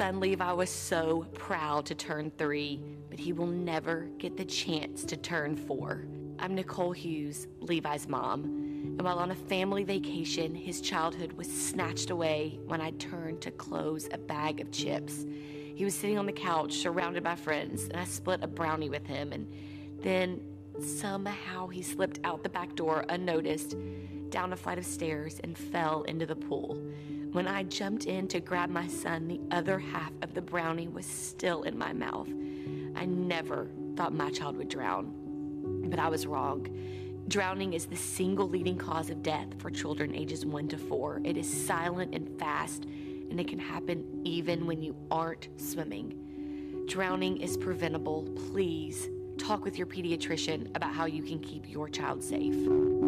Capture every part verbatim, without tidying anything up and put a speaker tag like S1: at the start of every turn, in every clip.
S1: son Levi was so proud to turn three, but he will never get the chance to turn four. I'm Nicole Hughes, Levi's mom, and while on a family vacation, his childhood was snatched away when I turned to close a bag of chips. He was sitting on the couch surrounded by friends, and I split a brownie with him, and then somehow he slipped out the back door unnoticed, down a flight of stairs, and fell into the pool. When I jumped in to grab my son, the other half of the brownie was still in my mouth. I never thought my child would drown, but I was wrong. Drowning is the single leading cause of death for children ages one to four. It is silent and fast, and it can happen even when you aren't swimming. Drowning is preventable. Please talk with your pediatrician about how you can keep your child safe.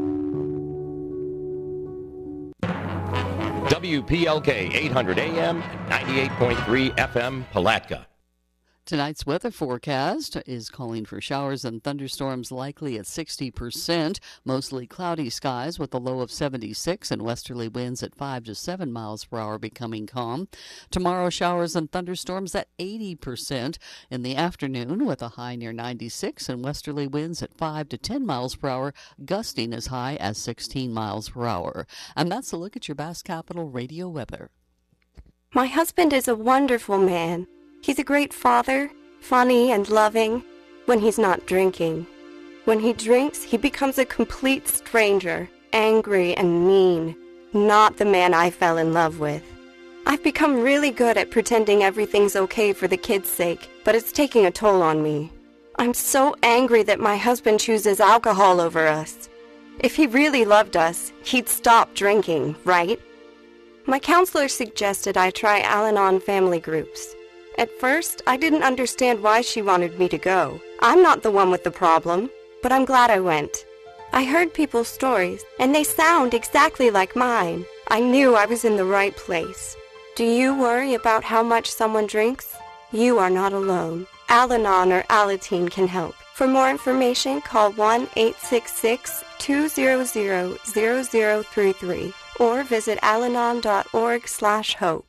S2: W P L K eight hundred A M, ninety-eight point three F M, Palatka.
S3: Tonight's weather forecast is calling for showers and thunderstorms likely at sixty percent. Mostly cloudy skies with a low of seventy-six and westerly winds at five to seven miles per hour becoming calm. Tomorrow, showers and thunderstorms at eighty percent in the afternoon with a high near ninety-six and westerly winds at five to ten miles per hour, gusting as high as sixteen miles per hour. And that's a look at your Bass Capital radio weather.
S4: My husband is a wonderful man. He's a great father, funny and loving, when he's not drinking. When he drinks, he becomes a complete stranger, angry and mean, not the man I fell in love with. I've become really good at pretending everything's okay for the kids' sake, but it's taking a toll on me. I'm so angry that my husband chooses alcohol over us. If he really loved us, he'd stop drinking, right? My counselor suggested I try Al-Anon family groups. At first, I didn't understand why she wanted me to go. I'm not the one with the problem, but I'm glad I went. I heard people's stories, and they sound exactly like mine. I knew I was in the right place. Do you worry about how much someone drinks? You are not alone. Al-Anon or Alateen can help. For more information, call one eight six six, two zero zero, zero zero three three or visit alanon dot org slash hope.